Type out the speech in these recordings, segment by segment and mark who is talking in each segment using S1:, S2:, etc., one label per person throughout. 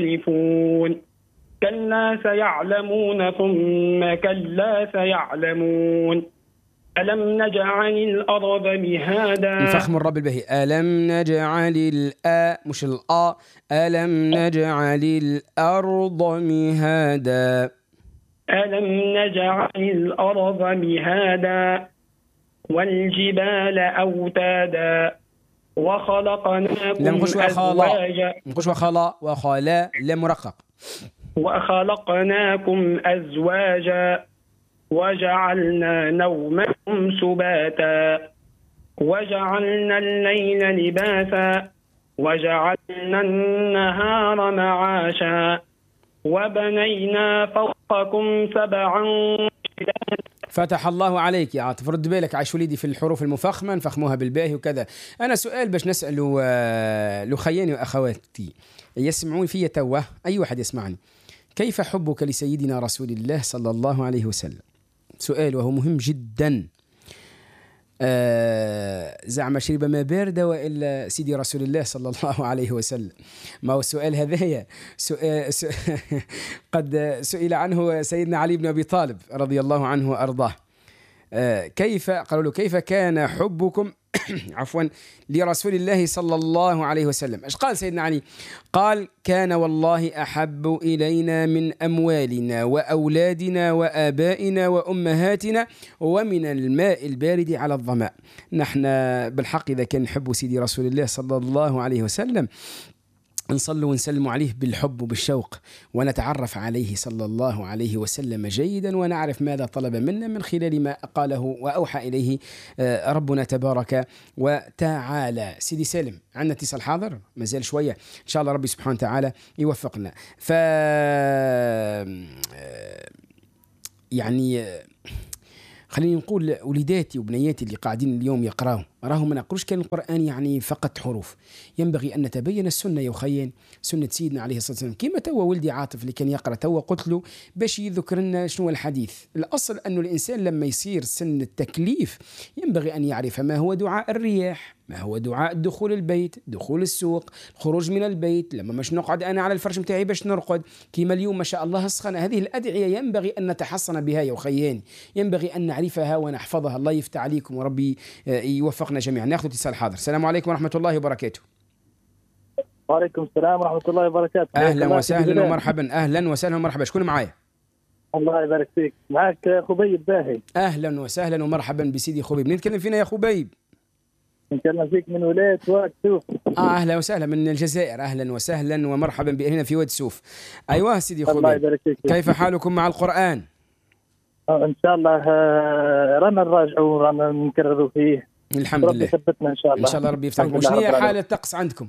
S1: يختلفون كلا سيعلمون ثم كلا سيعلمون ألم نجعل الأرض مهادا.
S2: نفخم الرب البهي. ألم نجعل مش ألم نجعل الأرض مهادا.
S1: ألم نجعل الأرض مهادا والجبال أوتادا وخلقناكم أزواجا.
S2: نخش وخلا وخلا لا مرقق.
S1: وخلقناكم أزواجا وجعلنا نومكم سباتا وجعلنا الليل لباسا وجعلنا النهار معاشا وبنينا فوقكم سبعا شدادا.
S2: فتح الله عليك يا عاطف. رد بالك عايش وليدي في الحروف المفخمة نفخموها بالباهي وكذا. أنا سؤال باش نسأله لخياني وأخواتي يسمعون في توه، أي واحد يسمعني، كيف حبك لسيدنا رسول الله صلى الله عليه وسلم؟ سؤال وهو مهم جدا. زعم شرب ما باردة وإلا سيدي رسول الله صلى الله عليه وسلم؟ ما هو السؤال هذايا قد سئل عنه سيدنا علي بن أبي طالب رضي الله عنه وأرضاه. قالوا له كيف كان حبكم عفوا لرسول الله صلى الله عليه وسلم؟ ايش قال سيدنا علي؟ قال كان والله أحب إلينا من أموالنا وأولادنا وآبائنا وأمهاتنا ومن الماء البارد على الظمأ. نحن بالحق إذا كان نحب سيدي رسول الله صلى الله عليه وسلم نصلوا ونسلموا عليه بالحب وبالشوق ونتعرف عليه صلى الله عليه وسلم جيدا ونعرف ماذا طلب منا من خلال ما قاله وأوحى إليه ربنا تبارك وتعالى. سيدي سالم عندنا اتصال حاضر ما زال شوية إن شاء الله ربي سبحانه وتعالى يوفقنا. يعني خليني نقول وليداتي وبنياتي اللي قاعدين اليوم يقراوا راهم ما نقولش كان القرآن يعني فقط حروف، ينبغي أن نتبين السنة يا خيان، سنة سيدنا عليه الصلاة والسلام. كما توا ولدي عاطف اللي كان يقرأ توا قلت له باش يذكر لنا شنو الحديث. الأصل أنه الإنسان لما يصير سن التكليف ينبغي أن يعرف ما هو دعاء الرياح، ما هو دعاء دخول البيت، دخول السوق، الخروج من البيت، لما مش نقعد أنا على الفرش متاعي باش نرقد كيما اليوم ما شاء الله السخنة. هذه الأدعية ينبغي أن نتحصن بها يا خيان، ينبغي أن نعرفها ونحفظها. الله يفتح عليكم وربي يوفقنا جميعا. ناخذ اتصال حاضر. السلام عليكم ورحمة الله وبركاته.
S3: وعليكم السلام ورحمة الله وبركاته.
S2: أهلا وسهلا ومرحبا. أهلا وسهلا ومرحبا. شكون معايا؟
S3: الله يبارك فيك. معك خبيب باهي.
S2: أهلا وسهلا ومرحبا بسيدي خبيب. نتكلم فينا يا خبيب؟
S3: نتكلم فيك من ولاية واد سوف.
S2: أهلا وسهلا من الجزائر. أهلا وسهلا ومرحبا بأهلنا في واد سوف. أيوة سيدي خبيب،
S3: الله يبارك فيك.
S2: كيف حالكم مع القرآن؟
S3: إن شاء الله رانا نراجعوا ورانا نكرروا فيه.
S2: الحمد لله.
S3: ربي يثبتنا إن شاء الله.
S2: إن شاء الله ربي يفتح. وشنو هي حالة الطقس عندكم؟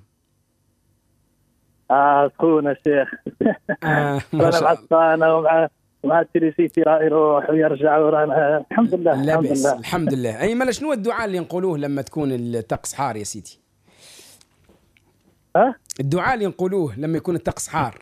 S3: سخونة الشيخ. رانا مع الصانة ومع التليسيتي يروح ويرجع ورانا الحمد لله.
S2: لا بأس الحمد لله. أي مالا شنو الدعاء اللي نقولوه لما تكون الطقس حار يا سيدي؟ الدعاء اللي نقولوه لما يكون الطقس حار.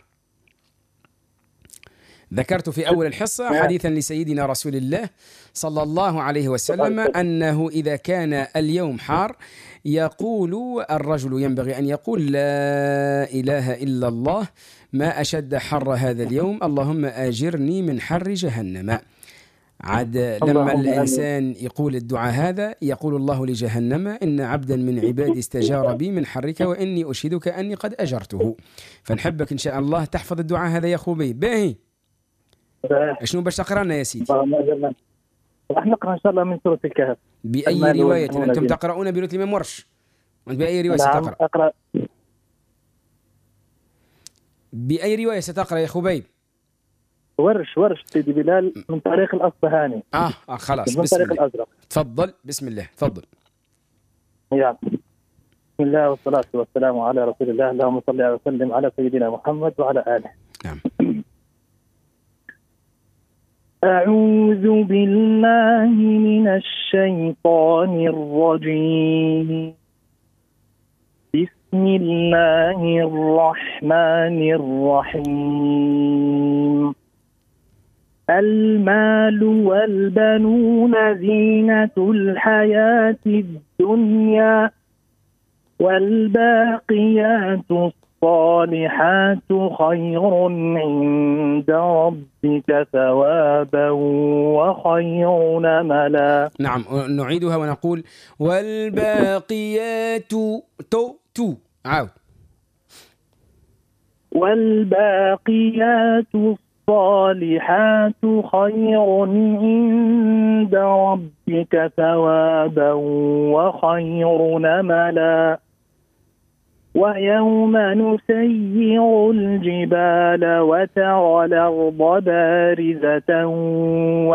S2: ذكرت في أول الحصة حديثا لسيدنا رسول الله صلى الله عليه وسلم أنه إذا كان اليوم حار يقول الرجل ينبغي أن يقول لا إله إلا الله ما أشد حر هذا اليوم اللهم آجرني من حر جهنم. عاد لما الإنسان يقول الدعاء هذا يقول الله لجهنم إن عبدا من عبادي استجار بي من حرك وإني أشهدك أني قد أجرته. فنحبك إن شاء الله تحفظ الدعاء هذا يا خبيب. باهي شنو باش تقرأ لنا يا سيدي؟
S3: راح نقرأ إن شاء الله من سورة الكهف.
S2: بأي رواية أنتم تقرؤون برواية الإمام ورش؟ وأنت بأي رواية ستقرأ؟
S3: أقرأ.
S2: بأي رواية ستقرأ يا خبيب؟
S3: ورش سيدي بلال من طريق الأصبهاني.
S2: خلاص
S3: من طريق الأزرق.
S2: تفضل بسم الله تفضل.
S3: بسم الله والصلاة والسلام على رسول الله. اللهم صل وسلم على سيدنا محمد وعلى آله.
S2: نعم.
S3: أعوذ بالله من الشيطان الرجيم. بسم الله الرحمن الرحيم. المال والبنون زينة الحياة الدنيا والباقيات الصالحات خير عند ربك ثوابا وخير نملا.
S2: نعم، نعيدها ونقول والباقيات تو عاود.
S3: والباقيات الصالحات خير عند ربك ثوابا وخير نملا. ويوم نسير الجبال وترى الأرض بارزة